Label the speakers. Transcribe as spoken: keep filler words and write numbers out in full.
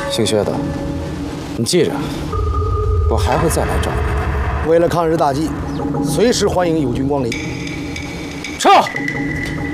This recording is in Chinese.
Speaker 1: 姓薛的，你记着，我还会再来找你。
Speaker 2: 为了抗日大计，随时欢迎友军光临。
Speaker 1: 撤！